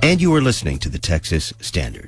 And you are listening to the Texas Standard.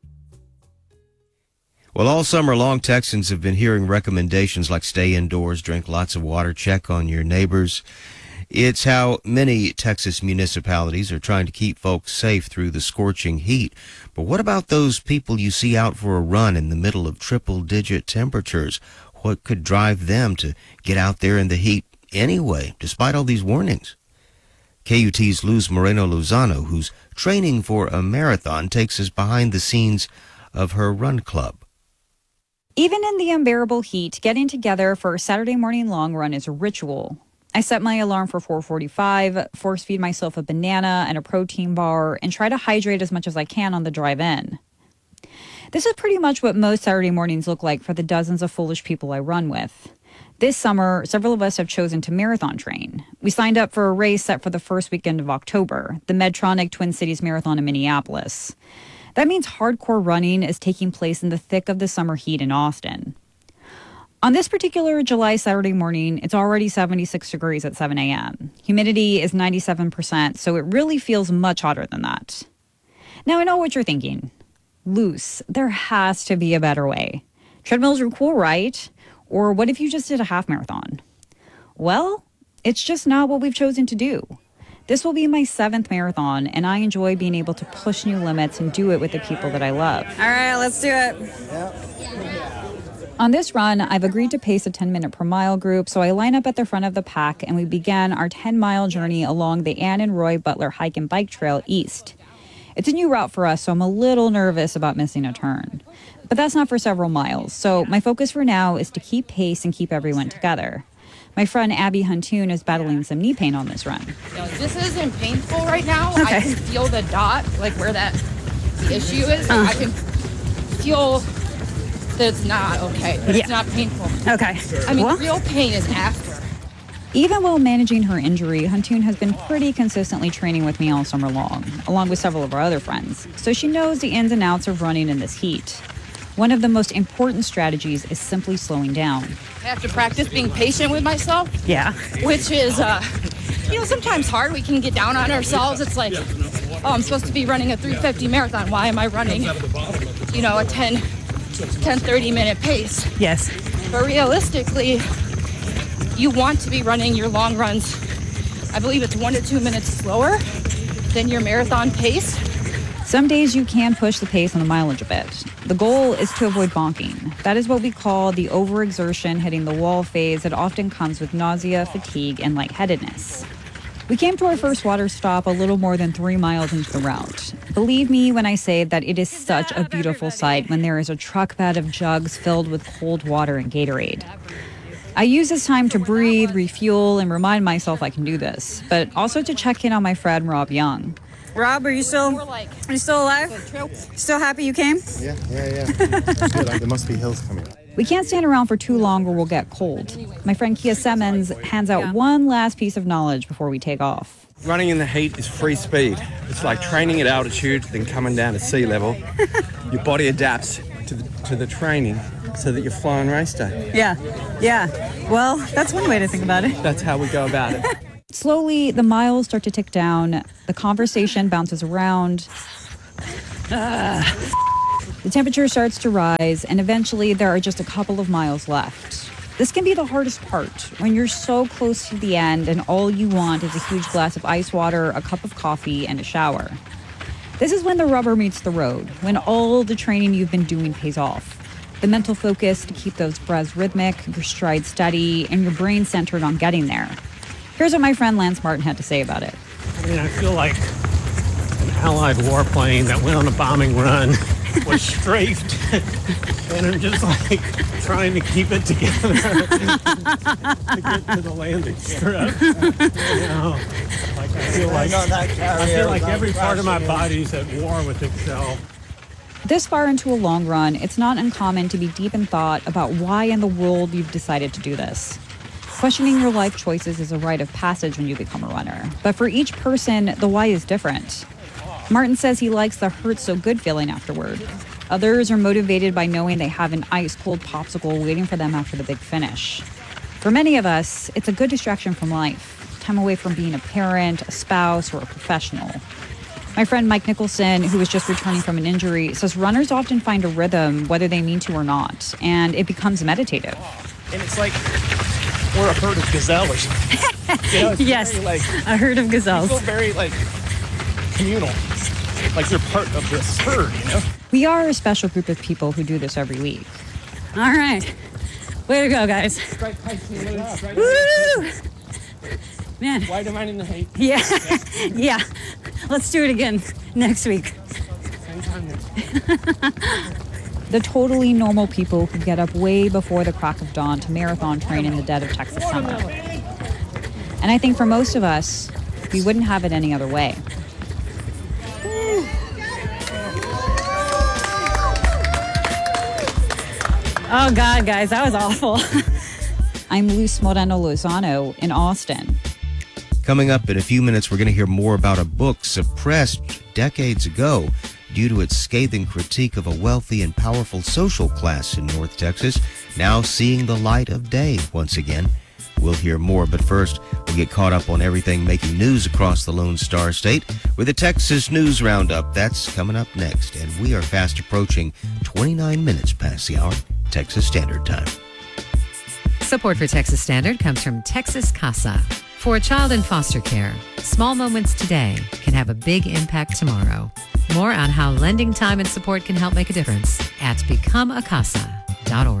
Well, all summer long, Texans have been hearing recommendations like stay indoors, drink lots of water, check on your neighbors. It's how many Texas municipalities are trying to keep folks safe through the scorching heat. But what about those people you see out for a run in the middle of triple-digit temperatures? What could drive them to get out there in the heat anyway, despite all these warnings? KUT's Luz Moreno Lozano, who's training for a marathon, takes us behind the scenes of her run club. Even in the unbearable heat, getting together for a Saturday morning long run is a ritual. I set my alarm for 4:45, force feed myself a banana and a protein bar, and try to hydrate as much as I can on the drive in. This is pretty much what most Saturday mornings look like for the dozens of foolish people I run with. This summer, several of us have chosen to marathon train. We signed up for a race set for the first weekend of October, the Medtronic Twin Cities Marathon in Minneapolis. That means hardcore running is taking place in the thick of the summer heat in Austin. On this particular July Saturday morning, it's already 76 degrees at 7 a.m. Humidity is 97%, so it really feels much hotter than that. Now, I know what you're thinking. Loose. There has to be a better way. Treadmills are cool, right? Or what if you just did a half marathon? Well, it's just not what we've chosen to do. This will be my 7th marathon, and I enjoy being able to push new limits and do it with the people that I love. All right, let's do it. On this run, I've agreed to pace a 10-minute per mile group, so I line up at the front of the pack, and we began our 10-mile journey along the Ann and Roy Butler Hike and Bike Trail East. It's a new route for us, so I'm a little nervous about missing a turn. But that's not for several miles, so my focus for now is to keep pace and keep everyone together. My friend Abby Huntoon is battling some knee pain on this run. No, this isn't painful right now. Okay. I can feel the dot, like where that issue is. I can feel that it's not okay, but it's not painful. Okay. I mean, real pain is after. Even while managing her injury, Huntoon has been pretty consistently training with me all summer long, along with several of our other friends. So she knows the ins and outs of running in this heat. One of the most important strategies is simply slowing down. I have to practice being patient with myself. Yeah. Which is, sometimes hard. We can get down on ourselves. It's like, oh, I'm supposed to be running a 3:50 marathon. Why am I running, a 30-minute pace? Yes. But realistically, you want to be running your long runs. I believe it's 1 to 2 minutes slower than your marathon pace. Some days you can push the pace and the mileage a bit. The goal is to avoid bonking. That is what we call the overexertion hitting the wall phase that often comes with nausea, fatigue, and lightheadedness. We came to our first water stop a little more than 3 miles into the route. Believe me when I say that it is such a beautiful sight when there is a truck bed of jugs filled with cold water and Gatorade. I use this time to breathe, refuel, and remind myself I can do this, but also to check in on my friend Rob Young. Rob, are you still alive? Still happy you came? Yeah. It's good. There must be hills coming up. We can't stand around for too long or we'll get cold. My friend Kia Simmons hands out one last piece of knowledge before we take off. Running in the heat is free speed. It's like training at altitude, then coming down to sea level. Your body adapts to the training so that you're flying race day. Yeah. Well, that's one way to think about it. That's how we go about it. Slowly, the miles start to tick down. The conversation bounces around. The temperature starts to rise, and eventually there are just a couple of miles left. This can be the hardest part, when you're so close to the end and all you want is a huge glass of ice water, a cup of coffee, and a shower. This is when the rubber meets the road, when all the training you've been doing pays off. The mental focus to keep those breaths rhythmic, your stride steady, and your brain centered on getting there. Here's what my friend Lance Martin had to say about it. I mean, I feel like an Allied warplane that went on a bombing run was strafed, and I'm just like trying to keep it together to get to the landing strip. I feel like every part of my body's at war with itself. This far into a long run, it's not uncommon to be deep in thought about why in the world you've decided to do this. Questioning your life choices is a rite of passage when you become a runner. But for each person, the why is different. Martin says he likes the hurt so good feeling afterward. Others are motivated by knowing they have an ice-cold popsicle waiting for them after the big finish. For many of us, it's a good distraction from life, time away from being a parent, a spouse, or a professional. My friend Mike Nicholson, who was just returning from an injury, says runners often find a rhythm whether they mean to or not, and it becomes meditative. And it's like we're a herd of gazelle or something. You know, it's Yes, very, like, a herd of you gazelles. feel very like communal, like you're part of this herd, you know? We are a special group of people who do this every week. All right. Way to go, guys. Woo! Man, Why am I in the hate? yeah. Yeah. Let's do it again next week. The totally normal people who get up way before the crack of dawn to marathon train in the dead of Texas summer. And I think for most of us, we wouldn't have it any other way. Oh, God, guys, that was awful. I'm Luz Moreno Lozano in Austin. Coming up in a few minutes, we're going to hear more about a book suppressed decades ago due to its scathing critique of a wealthy and powerful social class in North Texas, now seeing the light of day once again. We'll hear more, but first, we'll get caught up on everything making news across the Lone Star State with the Texas News Roundup. That's coming up next, and we are fast approaching 29 minutes past the hour, Texas Standard Time. Support for Texas Standard comes from Texas Casa. For a child in foster care, small moments today can have a big impact tomorrow. More on how lending time and support can help make a difference at becomeacasa.org.